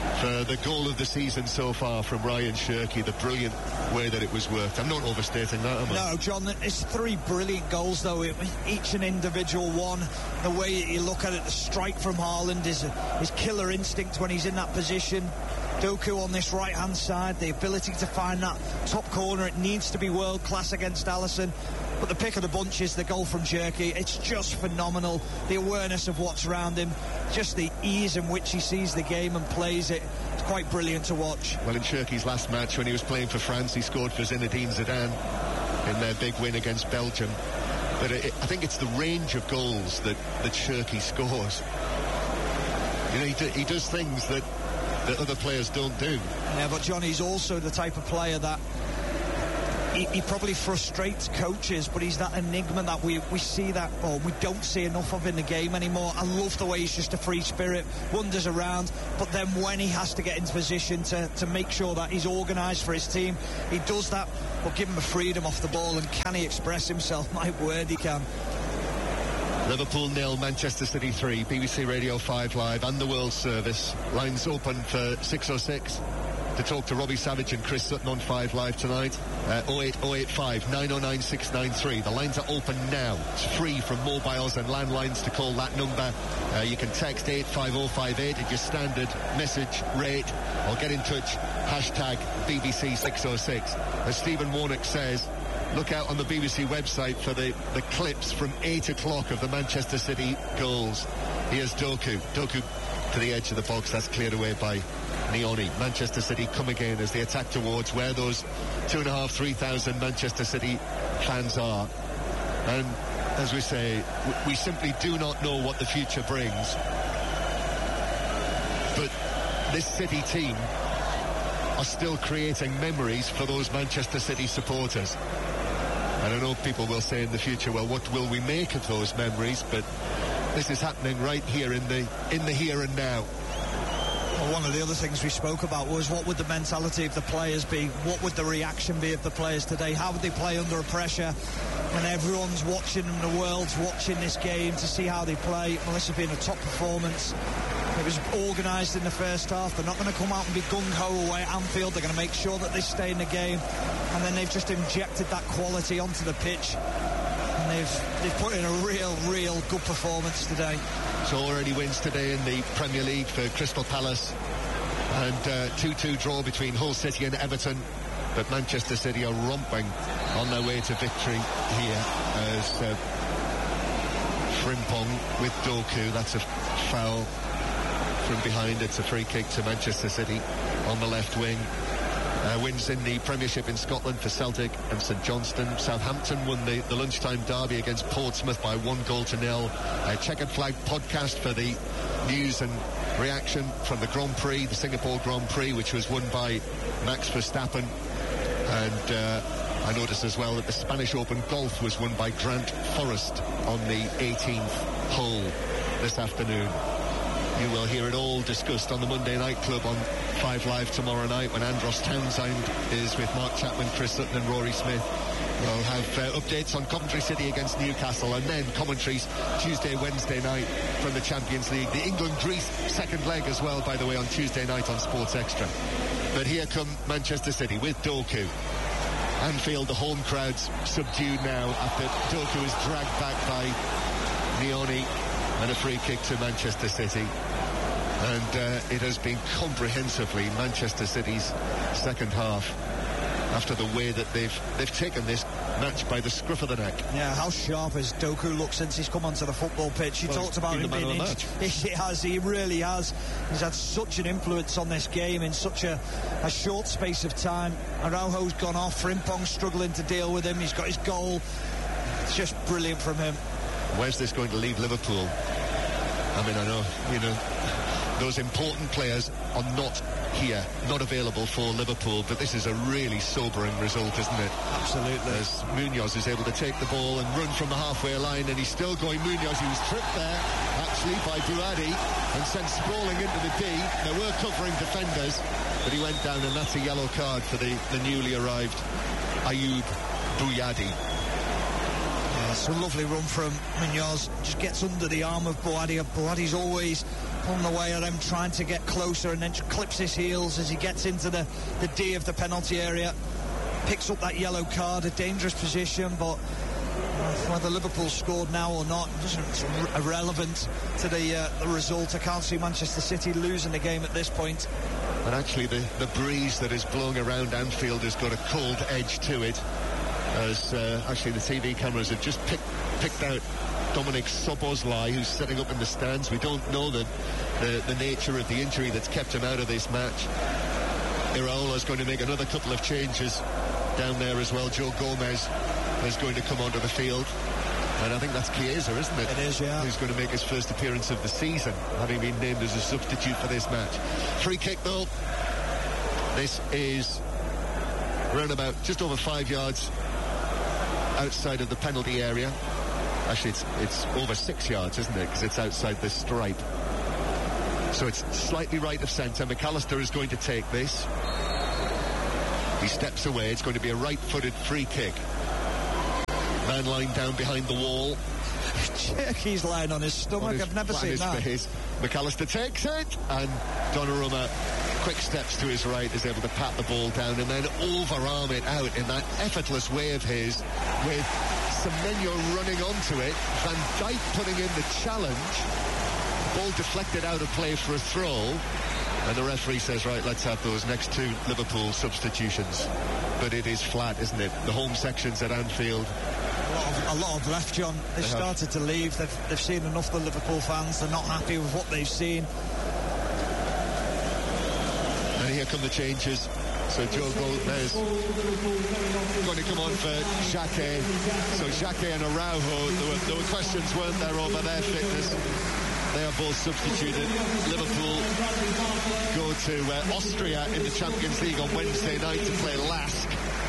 for the goal of the season so far from Ryan Shirky, the brilliant way that it was worked. I'm not overstating that, am I? No, John, it's 3 brilliant goals, though, each an individual one. The way you look at it, the strike from Haaland, his killer instinct when he's in that position. Doku on this right-hand side, the ability to find that top corner. It needs to be world-class against Alisson. But the pick of the bunch is the goal from Shirky. It's just phenomenal. The awareness of what's around him, just the ease in which he sees the game and plays it. It's quite brilliant to watch. Well, in Shirky's last match, when he was playing for France, he scored for Zinedine Zidane in their big win against Belgium. But I think it's the range of goals that Shirky scores. You know, he does things that other players don't do. Yeah, but John, he's also the type of player that he probably frustrates coaches, but he's that enigma that we see that, or we don't see enough of in the game anymore. I love the way he's just a free spirit, wanders around, but then when he has to get into position to make sure that he's organised for his team, he does that, but give him a freedom off the ball, and can he express himself? My word, he can. Liverpool 0, Manchester City 3, BBC Radio 5 Live and the World Service. Lines open for 606 to talk to Robbie Savage and Chris Sutton on 5 Live tonight. 08085 909 693. The lines are open now. It's free from mobiles and landlines to call that number. You can text 85058 at your standard message rate, or get in touch, hashtag BBC 606. As Stephen Warnock says, look out on the BBC website for the clips from 8 o'clock of the Manchester City goals. Here's Doku. Doku to the edge of the box. That's cleared away by Nioni. Manchester City come again as they attack towards where those 2,500-3,000 Manchester City fans are. And as we say, we simply do not know what the future brings. But this City team are still creating memories for those Manchester City supporters. And I know people will say in the future, well, what will we make of those memories? But this is happening right here in the here and now. Well, one of the other things we spoke about was what would the mentality of the players be? What would the reaction be of the players today? How would they play under pressure when everyone's watching and the world's watching this game to see how they play? Well, this has been a top performance. It was organised in the first half. They're not going to come out and be gung-ho away at Anfield. They're going to make sure that they stay in the game. And then they've just injected that quality onto the pitch. And they've put in a real good performance today. So already wins today in the Premier League for Crystal Palace, and 2-2 draw between Hull City and Everton. But Manchester City are romping on their way to victory here as Frimpong with Doku. That's a foul from behind. It's a free kick to Manchester City on the left wing. Wins in the Premiership in Scotland for Celtic and St Johnstone. Southampton won the lunchtime derby against Portsmouth by 1-0. Checkered Flag podcast for the news and reaction from the Grand Prix, the Singapore Grand Prix, which was won by Max Verstappen. And I noticed as well that the Spanish Open Golf was won by Grant Forrest on the 18th hole this afternoon. You will hear it all discussed on the Monday Night Club on 5 Live tomorrow night when Andros Townsend is with Mark Chapman, Chris Sutton and Rory Smith. We'll have updates on Coventry City against Newcastle, and then commentaries Tuesday, Wednesday night from the Champions League. The England-Greece second leg as well, by the way, on Tuesday night on Sports Extra. But here come Manchester City with Doku. Anfield, the home crowd's subdued now after Doku is dragged back by Nioni, and a free kick to Manchester City. And it has been comprehensively Manchester City's second half after the way that they've taken this match by the scruff of the neck. Yeah, how sharp has Doku looked since he's come onto the football pitch. You talked about him being he really has. He's had such an influence on this game in such a short space of time. Araujo's gone off, Frimpong's struggling to deal with him. He's got his goal. It's just brilliant from him. Where's this going to leave Liverpool? I mean, I know, those important players are not here, not available for Liverpool, but this is a really sobering result, isn't it? Absolutely. As Munoz is able to take the ball and run from the halfway line, and he's still going. Munoz, he was tripped there, actually, by Buadi, and sent sprawling into the D. There were covering defenders, but he went down, and that's a yellow card for the newly arrived Ayoub Buadi. It's a lovely run from Munoz. Just gets under the arm of Buadi. Buadi's always pulling away at him, trying to get closer, and then clips his heels as he gets into the D of the penalty area. Picks up that yellow card, a dangerous position, but whether Liverpool scored now or not, it's irrelevant to the result. I can't see Manchester City losing the game at this point. And actually the breeze that is blowing around Anfield has got a cold edge to it, as actually the TV cameras have just picked out Dominic Szoboszlai, who's sitting up in the stands. We don't know the nature of the injury that's kept him out of this match. Iraola's going to make another couple of changes down there as well. Joe Gomez is going to come onto the field, and I think that's Chiesa, isn't it? It is, yeah. Who's going to make his first appearance of the season, having been named as a substitute for this match. Free kick though. This is around about just over 5 yards outside of the penalty area. Actually, it's over 6 yards, isn't it? Because it's outside this stripe. So it's slightly right of centre. McAllister is going to take this. He steps away. It's going to be a right-footed free kick. Man lying down behind the wall. He's lying on his stomach. I've never seen that. Face. McAllister takes it, and Donnarumma, quick steps to his right, is able to pat the ball down and then overarm it out in that effortless way of his, with Semenyo running onto it, Van Dijk putting in the challenge, ball deflected out of play for a throw, and the referee says, right, let's have those next two Liverpool substitutions. But it is flat, isn't it? The home sections at Anfield. A lot of left, John. They've started to leave. They've seen enough of the Liverpool fans. They're not happy with what they've seen. And here come the changes. So Joe Gomez going to come on for Xhaka. So Xhaka and Araujo, there were questions, weren't there, over their fitness. They are both substituted. Liverpool go to Austria in the Champions League on Wednesday night to play Lask.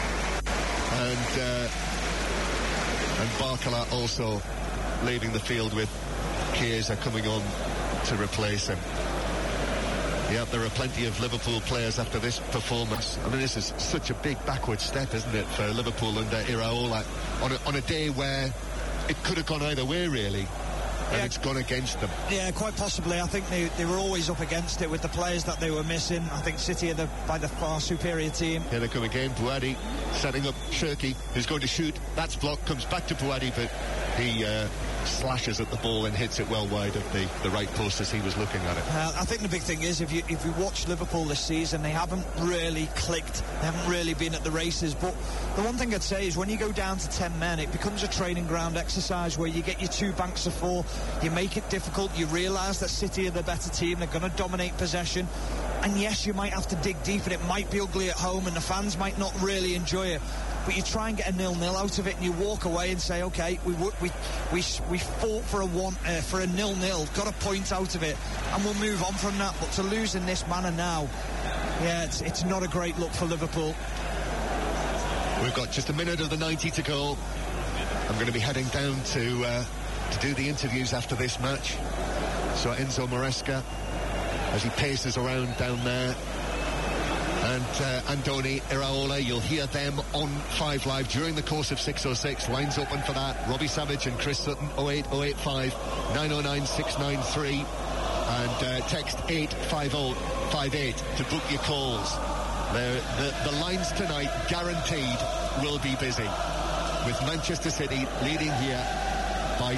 And Barcola also leaving the field, with Chiesa coming on to replace him. Yeah, there are plenty of Liverpool players after this performance. I mean, this is such a big backward step, isn't it, for Liverpool under Iraola on a day where it could have gone either way, really. And it's gone against them. Yeah, quite possibly. I think they were always up against it with the players that they were missing. I think City are by the far superior team. Here they come again. Bouhaddi setting up Cherki, who's going to shoot. That's blocked. Comes back to Bouhaddi, but he slashes at the ball and hits it well wide of the right post as he was looking at it. I think the big thing is, if you watch Liverpool this season, they haven't really clicked. They haven't really been at the races. But the one thing I'd say is, when you go down to 10 men, it becomes a training ground exercise where you get your two banks of four. You make it difficult. You realise that City are the better team. They're going to dominate possession. And yes, you might have to dig deep, and it might be ugly at home, and the fans might not really enjoy it. But you try and get a 0-0 out of it, and you walk away and say, okay, we fought for a 0-0, got a point out of it, and we'll move on from that. But to lose in this manner now, yeah, it's not a great look for Liverpool. We've got just a minute of the 90 to go. I'm going to be heading down to do the interviews after this match. So Enzo Maresca, as he paces around down there, and Andoni Iraola, you'll hear them on 5 Live during the course of 606. Lines open for that. Robbie Savage and Chris Sutton, 08085 909 693, and text 85058 to book your calls. The lines tonight, guaranteed, will be busy, with Manchester City leading here by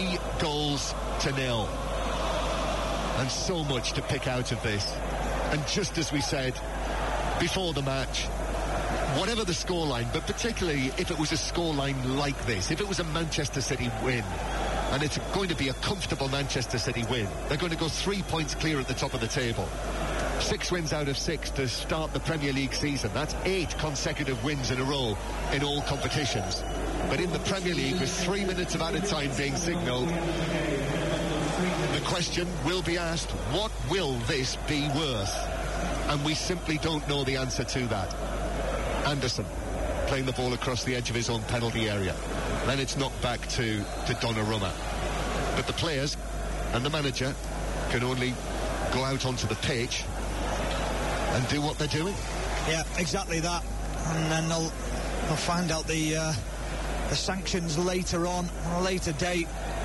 3-0. And so much to pick out of this. And just as we said before the match, whatever the scoreline, but particularly if it was a scoreline like this, if it was a Manchester City win, and it's going to be a comfortable Manchester City win, they're going to go 3 points clear at the top of the table. 6 wins out of 6 to start the Premier League season. That's 8 consecutive wins in a row in all competitions. But in the Premier League, with 3 minutes of added time being signalled, the question will be asked, what will this be worth? And we simply don't know the answer to that. Anderson playing the ball across the edge of his own penalty area. Then it's knocked back to Donnarumma. But the players and the manager can only go out onto the pitch and do what they're doing. Yeah, exactly that. And then they'll find out the sanctions later on a later date.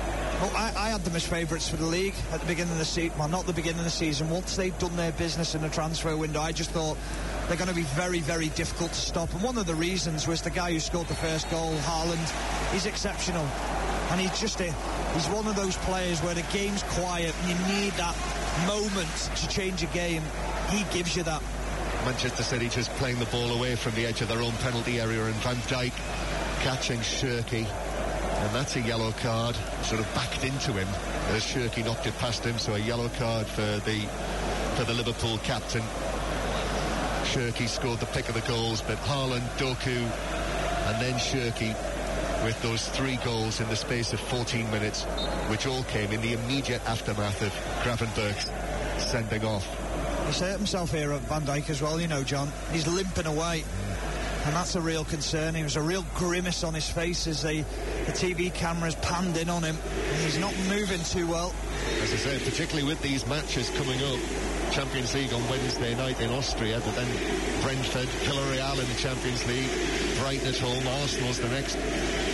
Well, I had them as favourites for the league at the beginning of the season. Well, not the beginning of the season. Once they'd done their business in the transfer window, I just thought they're going to be very, very difficult to stop. And one of the reasons was the guy who scored the first goal, Haaland. He's exceptional. And he's one of those players where the game's quiet and you need that moment to change a game. He gives you that. Manchester City just playing the ball away from the edge of their own penalty area, and Van Dijk catching Shirky. And that's a yellow card, sort of backed into him as Shirky knocked it past him. So a yellow card for the Liverpool captain. Shirky scored the pick of the goals, but Haaland, Doku, and then Shirky with those 3 goals in the space of 14 minutes, which all came in the immediate aftermath of Gravenberch's sending off. He's hurt himself here at Van Dijk as well, you know, John. He's limping away. And that's a real concern. There was a real grimace on his face as the TV cameras panned in on him. And he's not moving too well. As I said, particularly with these matches coming up, Champions League on Wednesday night in Austria, but then Brentford, Villarreal in the Champions League, Brighton at home, Arsenal's the next